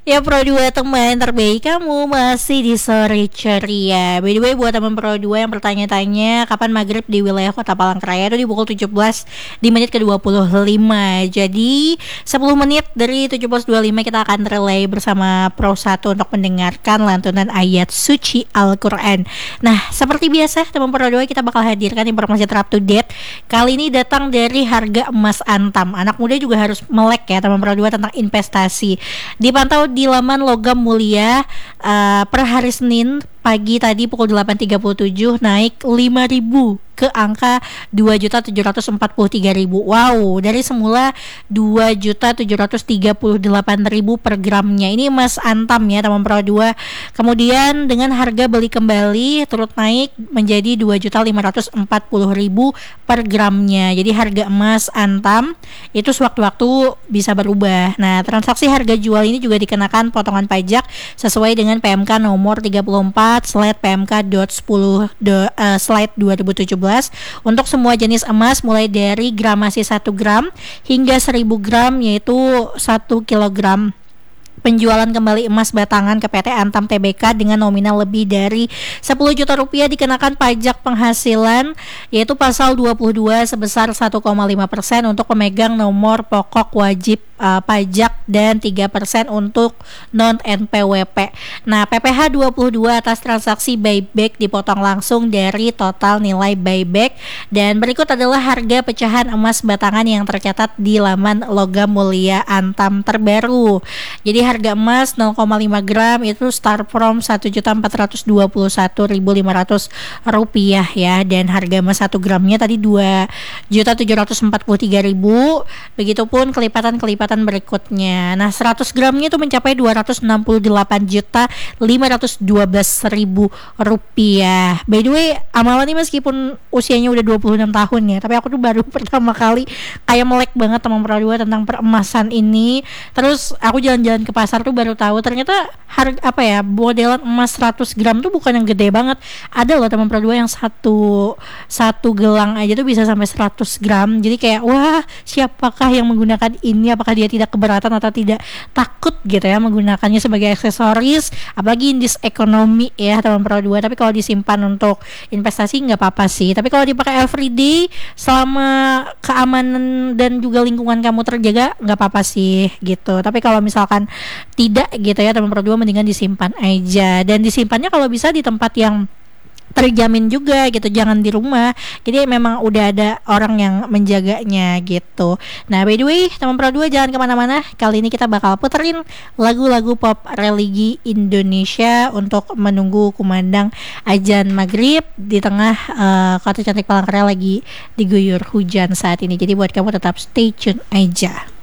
Ya Pro 2 teman terbaik kamu masih di sore ceria. By the way buat teman Pro 2 yang bertanya-tanya kapan maghrib di wilayah Kota Palangkaraya itu di pukul 17 di menit ke-25. Jadi 10 menit dari 17.25 kita akan relay bersama Pro 1 untuk mendengarkan lantunan ayat suci Al-Quran. Nah seperti biasa teman Pro 2 kita bakal hadirkan informasi terup to date. Kali ini datang dari harga emas Antam. Anak muda juga harus melek ya teman Pro 2 tentang investasi. Dipantau di laman Logam Mulia per hari Senin pagi tadi pukul 8.37 naik 5.000 ke angka 2.743.000. Wow, dari semula 2.738.000 per gramnya. Ini emas Antam ya teman Pro 2. Kemudian dengan harga beli kembali turut naik menjadi 2.540.000 per gramnya. Jadi harga emas Antam itu sewaktu-waktu bisa berubah. Nah, transaksi harga jual ini juga dikenakan potongan pajak sesuai dengan PMK nomor 34/PMK.10/2017 untuk semua jenis emas mulai dari gramasi 1 gram hingga 1000 gram yaitu 1 kilogram. Penjualan kembali emas batangan ke PT Antam Tbk dengan nominal lebih dari 10 juta rupiah dikenakan pajak penghasilan yaitu pasal 22 sebesar 1,5% untuk pemegang nomor pokok wajib pajak dan 3% untuk non NPWP. Nah, PPh 22 atas transaksi buyback dipotong langsung dari total nilai buyback. Dan berikut adalah harga pecahan emas batangan yang tercatat di laman Logam Mulia Antam terbaru. Jadi harga emas 0,5 gram itu start from 1.421.500 rupiah ya, dan harga emas 1 gramnya tadi 2.743.000. Begitupun kelipatan berikutnya. Nah, 100 gramnya itu mencapai 268.512.000 rupiah. By the way, Amala nih meskipun usianya udah 26 tahun ya, tapi aku tuh baru pertama kali kayak melek banget teman Pro 2 tentang peremasan ini. Terus aku jalan-jalan ke pasar tuh baru tahu ternyata harga modelan emas 100 gram tuh bukan yang gede banget. Ada loh teman Pro 2 yang satu gelang aja tuh bisa sampai 100 gram. Jadi kayak wah, siapakah yang menggunakan ini? Apakah dia tidak keberatan atau tidak takut gitu ya menggunakannya sebagai aksesoris, apalagi in this economy ya teman Pro 2. Tapi kalau disimpan untuk investasi nggak apa-apa sih, tapi kalau dipakai everyday selama keamanan dan juga lingkungan kamu terjaga nggak apa-apa sih gitu. Tapi kalau misalkan tidak gitu ya teman Pro 2, mendingan disimpan aja, dan disimpannya kalau bisa di tempat yang terjamin juga gitu, jangan di rumah. Jadi memang udah ada orang yang menjaganya gitu. Nah, by the way teman Pro 2 jangan kemana-mana. Kali ini kita bakal puterin lagu-lagu pop religi Indonesia untuk menunggu kumandang azan maghrib di tengah kota cantik Palangkaraya lagi diguyur hujan saat ini. Jadi buat kamu tetap stay tune aja.